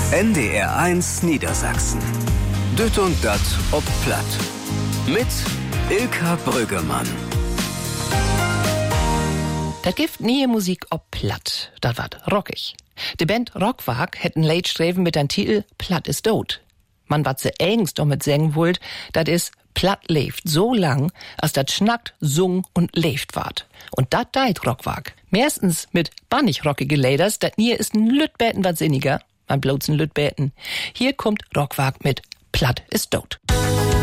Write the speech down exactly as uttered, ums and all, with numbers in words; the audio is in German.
N D R eins Niedersachsen. Düt und dat ob platt. Mit Ilka Brüggemann. Das gibt nie Musik ob platt. Das wat rockig. Die Band Rockwag hätten late Streven mit dem Titel Platt ist tot. Man wat se eigens damit sagen wollt, dat is platt lebt so lang, als dat schnackt, sung und lebt wart. Und dat deit Rockwag. Meistens mit bannig rockige Laders, dat nie ist n Lütbeten wat sinniger. Man bloß n Lütbeten. Hier kommt Rockwag mit Platt ist tot.